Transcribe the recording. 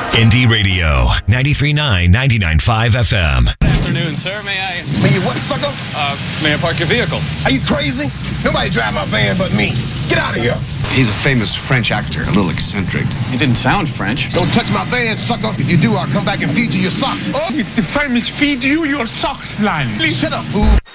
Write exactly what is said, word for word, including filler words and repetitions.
Indie Radio, ninety-three point nine, ninety-nine point five F M. Good afternoon, sir. May I... May you what, sucker? Uh, may I park your vehicle? Are you crazy? Nobody drive my van but me. Get out of here. He's a famous French actor, a little eccentric. You didn't sound French. Don't touch my van, sucker. If you do, I'll come back and feed you your socks. Oh, it's the famous feed you your socks line. Please. Shut up, fool.